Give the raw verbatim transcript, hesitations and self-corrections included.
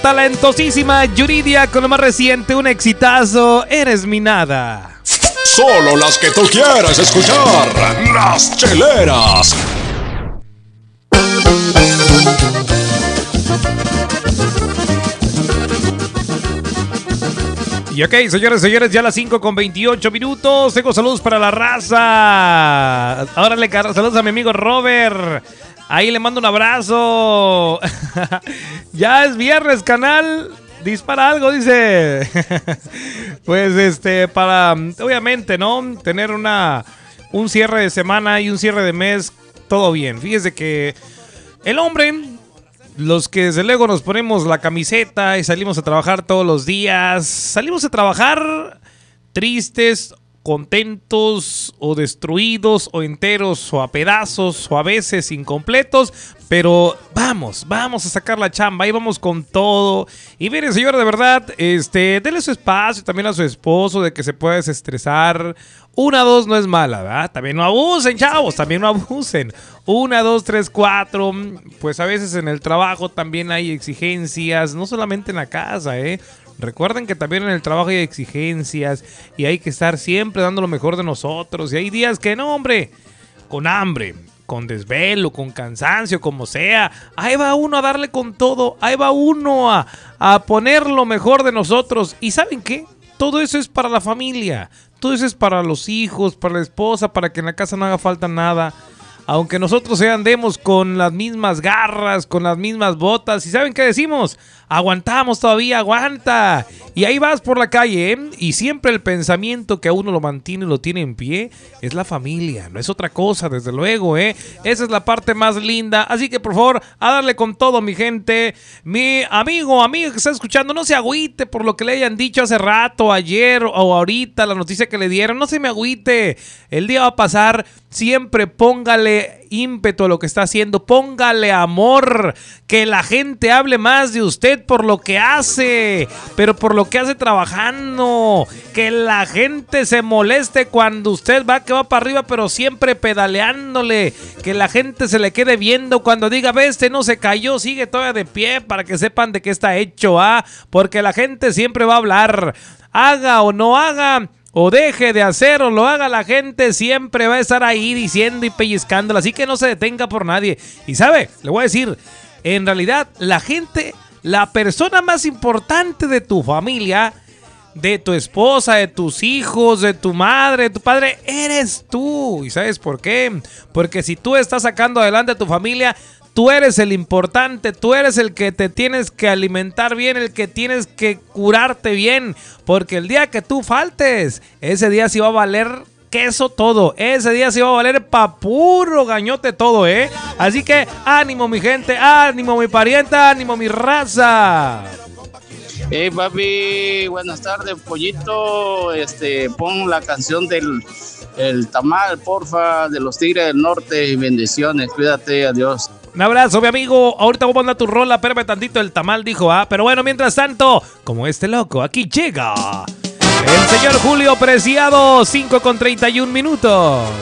talentosísima Yuridia con lo más reciente, un exitazo, Eres mi nada. Solo las que tú quieres escuchar, las cheleras. Y ok, señores, señores, ya a las cinco con veintiocho minutos. Tengo saludos para la raza. Ahora le saludos a mi amigo Robert. Ahí le mando un abrazo. Ya es viernes, canal. Dispara algo, dice. Pues este, para, obviamente, ¿no? Tener una, un cierre de semana y un cierre de mes, todo bien. Fíjese que el hombre, los que desde luego nos ponemos la camiseta y salimos a trabajar todos los días, salimos a trabajar tristes, contentos o destruidos o enteros o a pedazos o a veces incompletos, pero vamos, vamos a sacar la chamba, ahí vamos con todo. Y miren, señor, de verdad, este, denle su espacio también a su esposo de que se pueda desestresar. Una, dos no es mala, ¿verdad? También no abusen, chavos, también no abusen. Una, dos, tres, cuatro. Pues a veces en el trabajo también hay exigencias, no solamente en la casa, ¿eh? Recuerden que también en el trabajo hay exigencias y hay que estar siempre dando lo mejor de nosotros. Y hay días que no, hombre, con hambre, con desvelo, con cansancio, como sea. Ahí va uno a darle con todo, ahí va uno a, a poner lo mejor de nosotros. ¿Y saben qué? Todo eso es para la familia, todo eso es para los hijos, para la esposa, para que en la casa no haga falta nada. Aunque nosotros andemos con las mismas garras, con las mismas botas. ¿Y saben qué decimos? Aguantamos todavía, aguanta. Y ahí vas por la calle, ¿eh? Y siempre el pensamiento que a uno lo mantiene y lo tiene en pie es la familia. No es otra cosa, desde luego, ¿eh? Esa es la parte más linda. Así que, por favor, a darle con todo, mi gente. Mi amigo, amigo que está escuchando, no se agüite por lo que le hayan dicho hace rato, ayer o ahorita, la noticia que le dieron. No se me agüite. El día va a pasar. Siempre póngale ímpetu a lo que está haciendo, póngale amor, que la gente hable más de usted por lo que hace, pero por lo que hace trabajando, que la gente se moleste cuando usted va que va para arriba, pero siempre pedaleándole, que la gente se le quede viendo cuando diga, ve, este no se cayó, sigue todavía de pie, para que sepan de qué está hecho, ¿ah? Porque la gente siempre va a hablar, haga o no haga, o deje de hacer o lo haga, la gente siempre va a estar ahí diciendo y pellizcándola, así que no se detenga por nadie. Y sabe, le voy a decir, en realidad la gente, la persona más importante de tu familia, de tu esposa, de tus hijos, de tu madre, de tu padre, eres tú. ¿Y sabes por qué? Porque si tú estás sacando adelante a tu familia, tú eres el importante, tú eres el que te tienes que alimentar bien, el que tienes que curarte bien, porque el día que tú faltes, ese día sí va a valer queso todo, ese día sí va a valer pa' puro gañote todo, ¿eh? Así que ánimo, mi gente, ánimo, mi pariente, ánimo, mi raza. Hey, papi, buenas tardes, pollito. Este, pon la canción del el tamal, porfa, de los Tigres del Norte. Bendiciones, cuídate, adiós. Un abrazo, mi amigo. Ahorita voy a mandar tu rola, espérame tantito, el tamal dijo, ah. Pero bueno, mientras tanto, como este loco, aquí llega el señor Julio Preciado, cinco con treinta y un minutos.